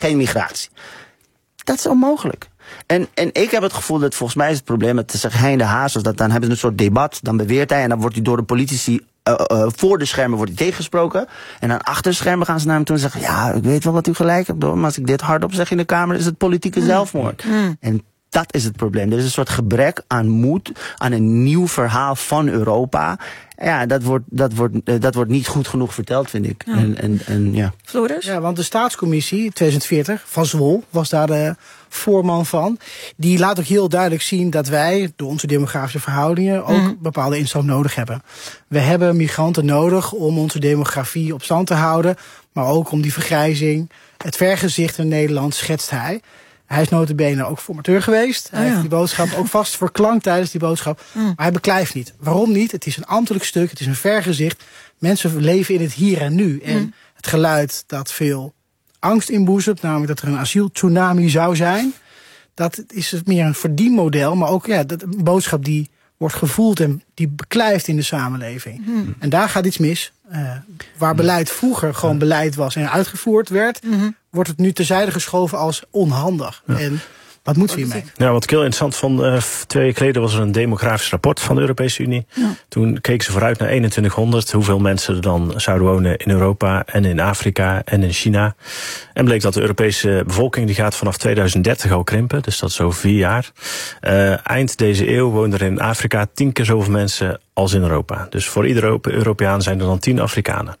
geen migratie. Dat is onmogelijk. En ik heb het gevoel dat volgens mij is het probleem dat ze Hein Haas, dan hebben ze een soort debat, dan beweert hij en dan wordt hij door de politici voor de schermen wordt hij tegengesproken. En dan achter de schermen gaan ze naar hem toe en zeggen, ja, ik weet wel dat u gelijk hebt, maar als ik dit hardop zeg in de Kamer, is het politieke zelfmoord. En dat is het probleem. Er is een soort gebrek aan moed, aan een nieuw verhaal van Europa. Ja, dat wordt niet goed genoeg verteld, vind ik. Ja. Floris? Ja, want de Staatscommissie 2040 van Zwol was daar de voorman van. Die laat ook heel duidelijk zien dat wij, door onze demografische verhoudingen, ook bepaalde instroom nodig hebben. We hebben migranten nodig om onze demografie op stand te houden, maar ook om die vergrijzing. Het vergezicht in Nederland schetst hij. Hij is nota bene ook formateur geweest. Hij heeft die boodschap ook vast verklankt tijdens die boodschap. Maar hij beklijft niet. Waarom niet? Het is een ambtelijk stuk, het is een vergezicht. Mensen leven in het hier en nu. En het geluid dat veel angst inboezemt, namelijk dat er een asieltsunami zou zijn, dat is meer een verdienmodel, maar ook een boodschap die wordt gevoeld en die beklijft in de samenleving. En daar gaat iets mis. Waar beleid vroeger gewoon beleid was en uitgevoerd werd, wordt het nu terzijde geschoven als onhandig. Ja. En wat moeten we hiermee? Ja, wat ik heel interessant vond, 2 weken geleden was er een demografisch rapport van de Europese Unie. Ja. Toen keken ze vooruit naar 2100, hoeveel mensen er dan zouden wonen in Europa en in Afrika en in China. En bleek dat de Europese bevolking die gaat vanaf 2030 al krimpen, dus dat is zo 4 jaar. Eind deze eeuw woonden er in Afrika 10 keer zoveel mensen als in Europa. Dus voor iedere Europeaan zijn er dan 10 Afrikanen.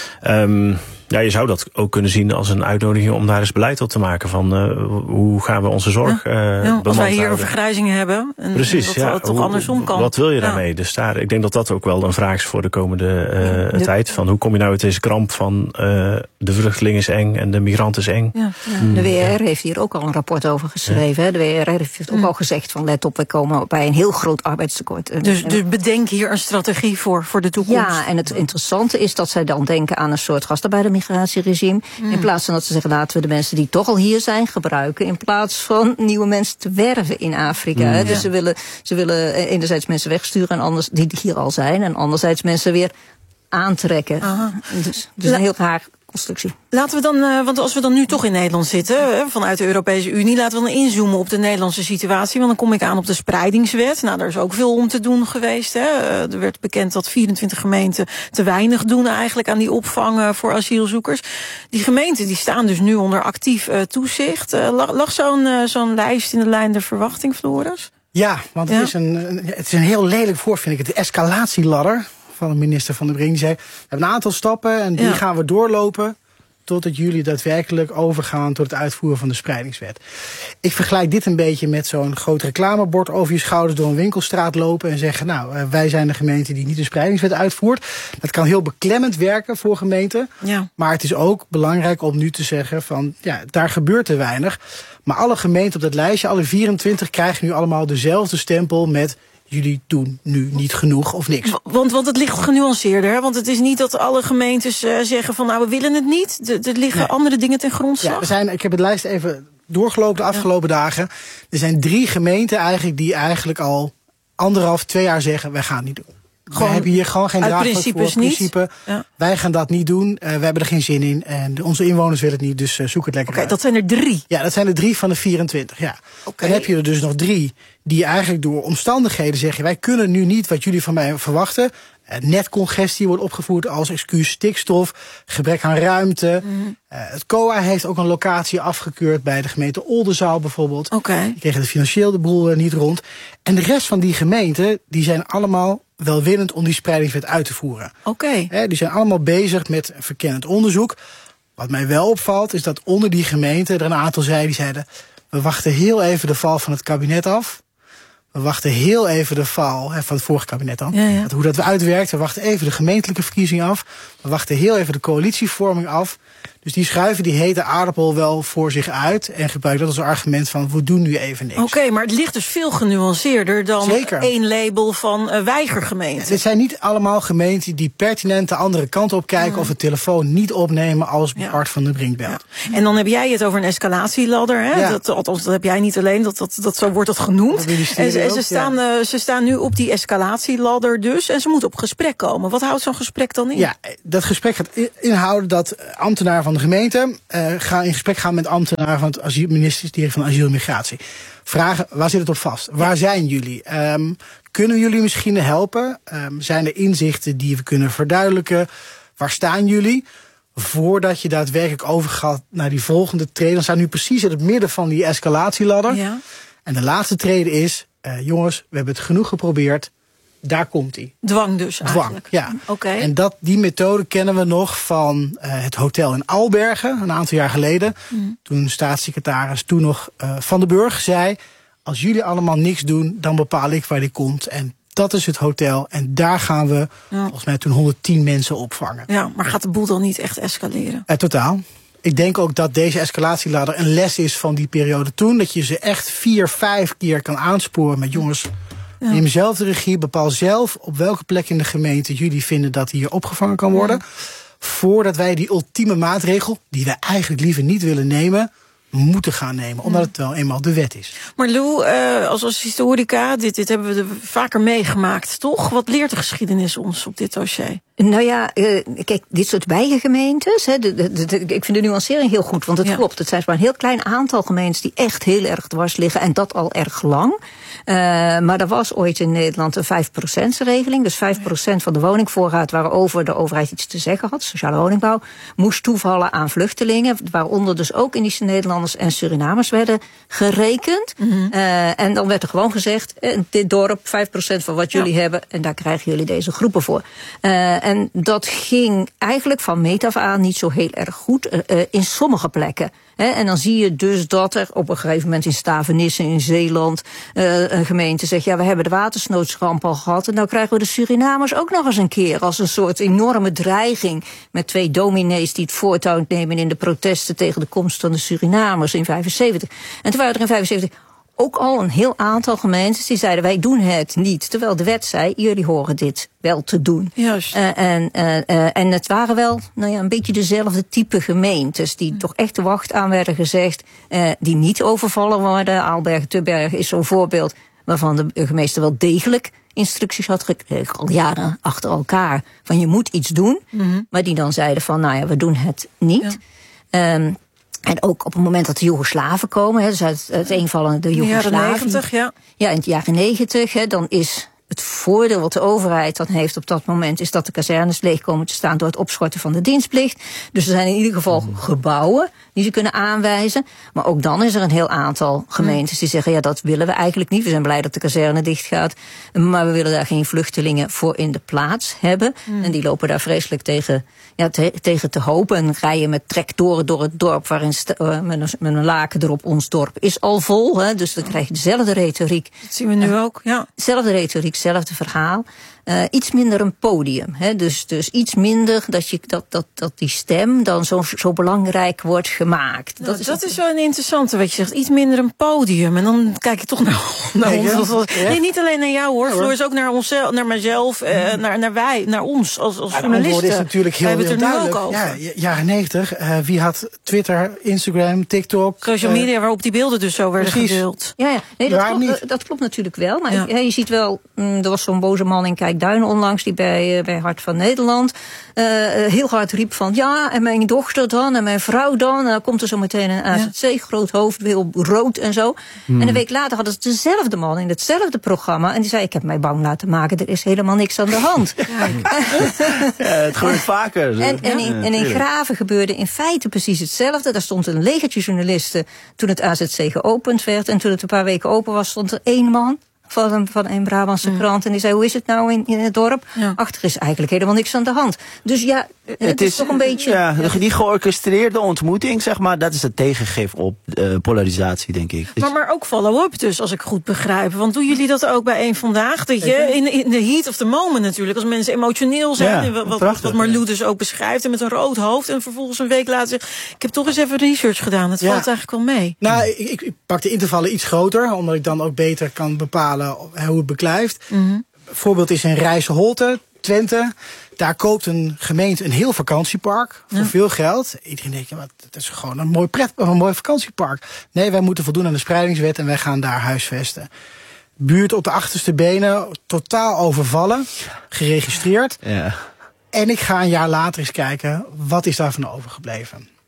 Ja, je zou dat ook kunnen zien als een uitnodiging om daar eens beleid op te maken van hoe gaan we onze zorg als wij hier een vergrijzing hebben en precies, dat het toch andersom kan. Wat wil je daarmee? Dus ik denk dat dat ook wel een vraag is voor de komende tijd. Van hoe kom je nou uit deze kramp van de vluchteling is eng en de migrant is eng? Ja. De WRR heeft hier ook al een rapport over geschreven. Ja. De WRR heeft ook al gezegd van let op, we komen bij een heel groot arbeidstekort. Dus bedenk hier een strategie voor de toekomst. Ja, en het interessante is dat zij dan denken aan een soort gastarbeitermigratieregime. In plaats van dat ze zeggen, laten we de mensen die toch al hier zijn gebruiken, in plaats van nieuwe mensen te werven in Afrika. Dus ze willen enerzijds mensen wegsturen en anders die hier al zijn, en anderzijds mensen weer aantrekken. Dus een heel raar constructie. Laten we dan, want als we dan nu toch in Nederland zitten, vanuit de Europese Unie, laten we dan inzoomen op de Nederlandse situatie. Want dan kom ik aan op de spreidingswet. Nou, daar is ook veel om te doen geweest. Hè. Er werd bekend dat 24 gemeenten te weinig doen eigenlijk aan die opvang voor asielzoekers. Die gemeenten die staan dus nu onder actief toezicht. Lag zo'n lijst in de lijn der verwachting, Floris? Ja, want het is een heel lelijk voor, vind ik het, de escalatieladder van de minister Van der Brink. Die zei, we hebben een aantal stappen en die gaan we doorlopen totdat jullie daadwerkelijk overgaan tot het uitvoeren van de spreidingswet. Ik vergelijk dit een beetje met zo'n groot reclamebord over je schouders door een winkelstraat lopen en zeggen, nou, wij zijn de gemeente die niet de spreidingswet uitvoert. Dat kan heel beklemmend werken voor gemeenten. Ja. Maar het is ook belangrijk om nu te zeggen van, ja, daar gebeurt te weinig. Maar alle gemeenten op dat lijstje, alle 24, krijgen nu allemaal dezelfde stempel met jullie doen nu niet genoeg of niks. Want het ligt genuanceerder. Hè? Want het is niet dat alle gemeentes zeggen van nou, we willen het niet. Er liggen andere dingen ten grondslag. Ja, ik heb het lijst even doorgelopen de afgelopen dagen. Er zijn 3 gemeenten eigenlijk die eigenlijk al 1,5-2 jaar zeggen, wij gaan het niet doen. We hebben hier gewoon geen draagvlak voor het principe. Ja. Wij gaan dat niet doen. We hebben er geen zin in. En onze inwoners willen het niet, dus zoek het lekker uit. Dat zijn er 3? Ja, dat zijn er 3 van de 24. Ja. Dan heb je er dus nog 3 die eigenlijk door omstandigheden zeggen, wij kunnen nu niet wat jullie van mij verwachten. Netcongestie wordt opgevoerd als excuus, stikstof, gebrek aan ruimte. Het COA heeft ook een locatie afgekeurd bij de gemeente Oldenzaal bijvoorbeeld. Die kregen de financieel de boel niet rond. En de rest van die gemeenten, die zijn allemaal welwillend om die spreidingswet uit te voeren. Die zijn allemaal bezig met verkennend onderzoek. Wat mij wel opvalt, is dat onder die gemeenten er een aantal die zeiden, we wachten heel even de val van het kabinet af. We wachten heel even de val van het vorige kabinet dan. Hoe dat uitwerkt. We wachten even de gemeentelijke verkiezingen af. We wachten heel even de coalitievorming af. Dus die schuiven die hete aardappel wel voor zich uit en gebruiken dat als argument van we doen nu even niks. Maar het ligt dus veel genuanceerder dan één label van weigergemeenten. Ja, dit zijn niet allemaal gemeenten die pertinent de andere kant op kijken of het telefoon niet opnemen als Bart Van der Brink belt. En dan heb jij het over een escalatieladder. Hè? Dat heb jij niet alleen, dat zo wordt dat genoemd. En ze staan nu op die escalatieladder dus en ze moeten op gesprek komen. Wat houdt zo'n gesprek dan in? Ja, dat gesprek gaat inhouden dat ambtenaren van de gemeente gaan in gesprek gaan met ambtenaren van het ministerie van Asiel en Migratie. Vragen, waar zit het op vast? Waar zijn jullie? Kunnen jullie misschien helpen? Zijn er inzichten die we kunnen verduidelijken? Waar staan jullie? Voordat je daadwerkelijk overgaat naar die volgende trede. Dan staan we nu precies in het midden van die escalatieladder. Ja. En de laatste trede is, jongens, we hebben het genoeg geprobeerd. Daar komt hij. Dwang dus eigenlijk. Ja. Oké. En die methode kennen we nog van het hotel in Albergen, een aantal jaar geleden. Toen staatssecretaris Van den Burg zei, als jullie allemaal niks doen, dan bepaal ik waar die komt. En dat is het hotel. En daar gaan we, volgens mij toen 110 mensen opvangen. Ja, maar gaat de boel dan niet echt escaleren? Totaal. Ik denk ook dat deze escalatieladder een les is van die periode toen. Dat je ze echt 4-5 keer kan aansporen met jongens. Ja. Neem zelf de regie, bepaal zelf op welke plek in de gemeente jullie vinden dat hier opgevangen kan worden. Voordat wij die ultieme maatregel, die wij eigenlijk liever niet willen nemen, moeten gaan nemen. Omdat het wel eenmaal de wet is. Maar Lou, als historica, dit hebben we vaker meegemaakt, toch? Wat leert de geschiedenis ons op dit dossier? Nou ja, kijk, dit soort wijgemeentes, ik vind de nuancering heel goed, want het klopt. Het zijn maar een heel klein aantal gemeentes die echt heel erg dwars liggen en dat al erg lang. Maar er was ooit in Nederland een 5%-regeling. Dus 5% van de woningvoorraad waarover de overheid iets te zeggen had, sociale woningbouw, moest toevallen aan vluchtelingen, waaronder dus ook Indische Nederlanders en Surinamers werden gerekend. En dan werd er gewoon gezegd, dit dorp, 5% van wat jullie hebben, en daar krijgen jullie deze groepen voor. En dat ging eigenlijk van meet af aan niet zo heel erg goed in sommige plekken. En dan zie je dus dat er op een gegeven moment in Stavenisse in Zeeland een gemeente zegt, ja, we hebben de watersnoodsramp al gehad en nou krijgen we de Surinamers ook nog eens een keer als een soort enorme dreiging met 2 dominees die het voortouw nemen in de protesten tegen de komst van de Surinamers in 75. En toen waren er in 75 ook al een heel aantal gemeentes die zeiden, wij doen het niet. Terwijl de wet zei, jullie horen dit wel te doen. Juist. En het waren wel een beetje dezelfde type gemeentes die toch echt de wacht aan werden gezegd, die niet overvallen worden. Aalbergen, Tubbergen is zo'n voorbeeld waarvan de burgemeester wel degelijk instructies had gekregen, al jaren achter elkaar, van je moet iets doen. Maar die dan zeiden van, we doen het niet. Ja. En ook op het moment dat de Joegoslaven komen, dus uit het eenvallen de Joegoslaven. In de jaren 90, ja. Ja, in de jaren 90, dan is het voordeel wat de overheid dan heeft op dat moment, is dat de kazernes leeg komen te staan door het opschorten van de dienstplicht. Dus er zijn in ieder geval gebouwen die ze kunnen aanwijzen. Maar ook dan is er een heel aantal gemeentes die zeggen, ja, dat willen we eigenlijk niet. We zijn blij dat de kazerne dicht gaat, maar we willen daar geen vluchtelingen voor in de plaats hebben. En die lopen daar vreselijk tegen te hopen en rijden met tractoren door het dorp waarin met een laken erop, ons dorp is al vol. Dus dan krijg je dezelfde retoriek. Dat zien we nu ook, ja. Dezelfde retoriek, hetzelfde verhaal. Iets minder een podium. Dus iets minder dat die stem dan zo belangrijk wordt gemaakt. Dat is wel een interessante wat je zegt. Iets minder een podium. En dan kijk je toch naar ons. Nee, niet alleen naar jou hoor. Floor is ook naar onszelf, naar mezelf, naar ons als journalisten. Het antwoord is natuurlijk heel duidelijk. Ja, jaren 90. Wie had Twitter, Instagram, TikTok? Social media waarop die beelden dus zo werden gedeeld. Ja. Nee, dat klopt natuurlijk wel. Maar je ziet wel, er was zo'n boze man in Kijkduinen onlangs die bij Hart van Nederland heel hard riep van, ja, en mijn dochter dan, en mijn vrouw dan. En dan komt er zo meteen een AZC, groot hoofd, heel rood en zo. En een week later hadden ze dezelfde man in hetzelfde programma. En die zei, ik heb mij bang laten maken, er is helemaal niks aan de hand. Het gebeurt vaker. En in Graven gebeurde in feite precies hetzelfde. Daar stond een legertje journalisten toen het AZC geopend werd. En toen het een paar weken open was, stond er 1 man van een Brabantse krant. En die zei, hoe is het nou in het dorp? Ja. Achter is eigenlijk helemaal niks aan de hand. Dus ja, het is toch een beetje... Ja, die georchestreerde ontmoeting, zeg maar, dat is het tegengif op polarisatie, denk ik. Maar ook follow-up dus, als ik goed begrijp. Want doen jullie dat ook bij Eén Vandaag? Dat je in de heat of the moment natuurlijk, als mensen emotioneel zijn, wat Marlou dus ook beschrijft, en met een rood hoofd, en vervolgens een week later zegt, ik heb toch eens even research gedaan. Het valt eigenlijk wel mee. Nou, ik pak de intervallen iets groter, omdat ik dan ook beter kan bepalen hoe het beklijft. Voorbeeld is in Rijsselholte, Twente. Daar koopt een gemeente een heel vakantiepark voor veel geld. Iedereen denkt, dat is gewoon een mooi vakantiepark. Nee, wij moeten voldoen aan de spreidingswet en wij gaan daar huisvesten. Buurt op de achterste benen, totaal overvallen, geregistreerd. Ja. En ik ga een jaar later eens kijken, wat is daarvan overgebleven?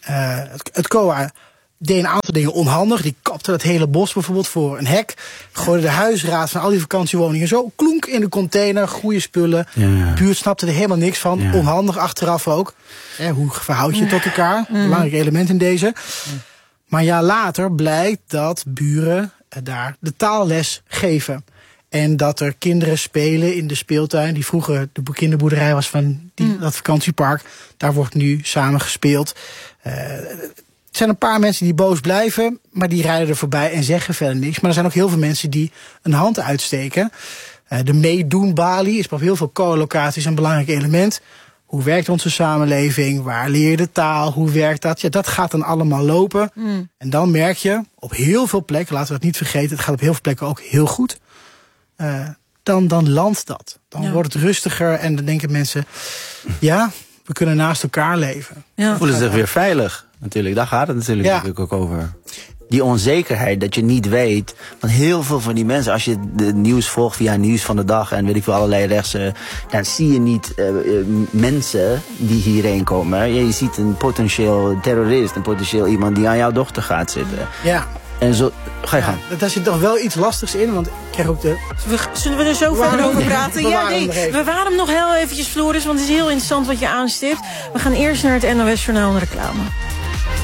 Het COA deed een aantal dingen onhandig. Die kapte het hele bos bijvoorbeeld voor een hek. Gooide de huisraad van al die vakantiewoningen zo klonk in de container. Goede spullen. Ja. De buurt snapte er helemaal niks van. Ja. Onhandig achteraf ook. Hoe verhoud je tot elkaar? Belangrijk element in deze. Maar een jaar later blijkt dat buren daar de taalles geven. En dat er kinderen spelen in de speeltuin. Die vroeger de kinderboerderij was van dat vakantiepark. Daar wordt nu samen gespeeld. Er zijn een paar mensen die boos blijven, maar die rijden er voorbij en zeggen verder niks. Maar er zijn ook heel veel mensen die een hand uitsteken. De meedoen-balie is op heel veel co-locaties een belangrijk element. Hoe werkt onze samenleving? Waar leer je de taal? Hoe werkt dat? Ja, dat gaat dan allemaal lopen. En dan merk je op heel veel plekken, laten we dat niet vergeten, het gaat op heel veel plekken ook heel goed. Dan landt dat. Dan wordt het rustiger en dan denken mensen, ja, we kunnen naast elkaar leven. Ja. Voelen zich weer veilig. Natuurlijk, daar gaat het natuurlijk ook over. Die onzekerheid, dat je niet weet. Want heel veel van die mensen, als je het nieuws volgt via nieuws van de dag en weet ik veel, allerlei rechtse, dan zie je niet mensen die hierheen komen. Je ziet een potentieel terrorist, een potentieel iemand die aan jouw dochter gaat zitten. Ja. En zo, ga je gang. Daar zit toch wel iets lastigs in, want ik krijg ook Zullen we er zo verder over praten? We waren hem nog heel eventjes, Floris, want het is heel interessant wat je aanstipt. We gaan eerst naar het NOS Journaal en reclame.